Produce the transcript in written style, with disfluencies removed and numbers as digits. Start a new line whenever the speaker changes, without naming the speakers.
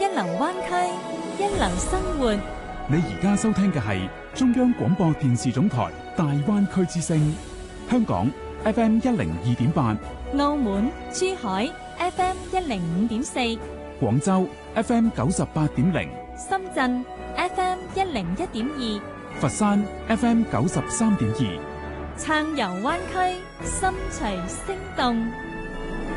流灣區，一流生活。
你而家收聽嘅係中央廣播電視總台大灣區之聲，香港 FM 102.8，
澳門、珠海 FM 105.4，
廣州 FM 98.0，
深圳 FM 101.2，
佛山 FM 93.2。
暢遊灣區，心隨聲動。